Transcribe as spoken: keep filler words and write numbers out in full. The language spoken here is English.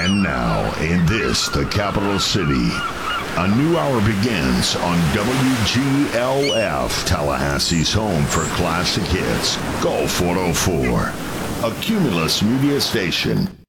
And now, in this, the capital city, a new hour begins on W G L F, Tallahassee's home for classic hits, Gulf one oh four, a Cumulus media station.